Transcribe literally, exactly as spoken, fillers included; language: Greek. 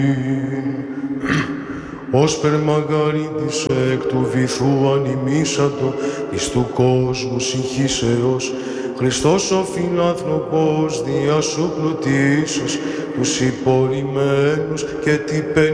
ως περμαγαρίτης εκ του βυθού ανημίσατο, εις του κόσμου συγχύσεως, Χριστός ο φιλάνθρωπος, διά σου πλουτίσας τους υπορριμμένους και τυπεν